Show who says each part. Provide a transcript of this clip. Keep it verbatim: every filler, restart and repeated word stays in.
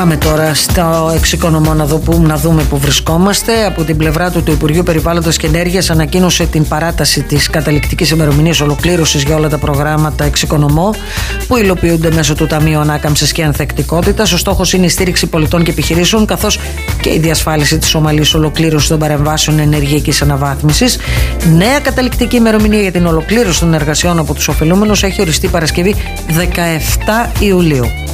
Speaker 1: Πάμε τώρα στο εξοικονομό να, δω που, να δούμε που βρισκόμαστε. Από την πλευρά του, το Υπουργείο Περιβάλλοντος και Ενέργειας ανακοίνωσε την παράταση της καταληκτικής ημερομηνίας ολοκλήρωσης για όλα τα προγράμματα εξοικονομό που υλοποιούνται μέσω του Ταμείου Ανάκαμψης και Ανθεκτικότητας. Ο στόχος είναι η στήριξη πολιτών και επιχειρήσεων, καθώς και η διασφάλιση της ομαλής ολοκλήρωσης των παρεμβάσεων ενεργειακής αναβάθμισης. Νέα καταληκτική ημερομηνία για την ολοκλήρωση των εργασιών από τους ωφελούμενους έχει οριστεί Παρασκευή δεκαεφτά Ιουλίου.